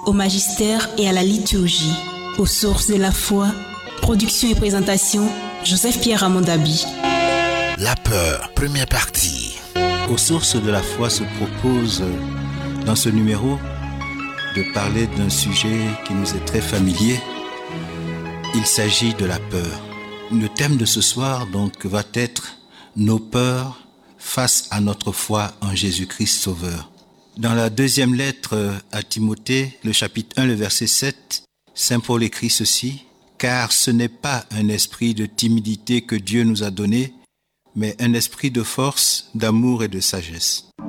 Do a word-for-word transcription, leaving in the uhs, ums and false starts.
au magistère et à la liturgie. Aux sources de la foi, production et présentation, Joseph-Pierre Amondabi. La peur, première partie. Aux sources de la foi se propose, dans ce numéro, de parler d'un sujet qui nous est très familier. Il s'agit de la peur. Le thème de ce soir, donc, va être nos peurs face à notre foi en Jésus-Christ Sauveur. Dans la deuxième lettre à Timothée, le chapitre un, le verset sept, Saint Paul écrit ceci: « Car ce n'est pas un esprit de timidité que Dieu nous a donné, mais un esprit de force, d'amour et de sagesse. »